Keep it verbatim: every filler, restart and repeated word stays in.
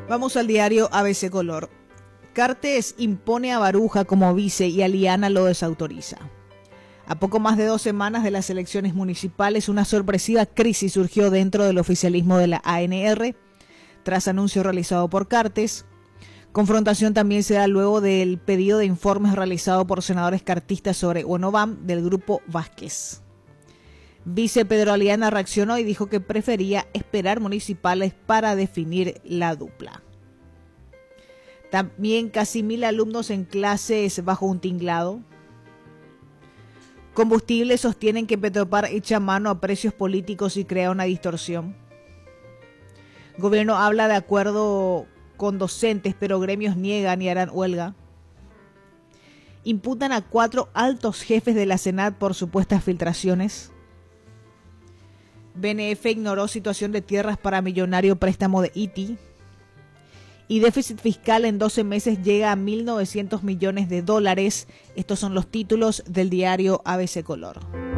Vamos al diario A B C Color. Cartes impone a Baruja como vice y Aliana lo desautoriza. A poco más de dos semanas de las elecciones municipales, una sorpresiva crisis surgió dentro del oficialismo de la A N R, tras anuncio realizado por Cartes. Confrontación también se da luego del pedido de informes realizado por senadores cartistas sobre Uenovam del grupo Vázquez. Vice Pedro Aliana reaccionó y dijo que prefería esperar municipales para definir la dupla. También casi mil alumnos en clases bajo un tinglado. Combustibles sostienen que Petropar echa mano a precios políticos y crea una distorsión. Gobierno habla de acuerdo con docentes, pero gremios niegan y harán huelga. Imputan a cuatro altos jefes de la Senat por supuestas filtraciones. B N F ignoró situación de tierras para millonario préstamo de I T I. Y déficit fiscal en doce meses llega a mil novecientos millones de dólares. Estos son los títulos del diario A B C Color.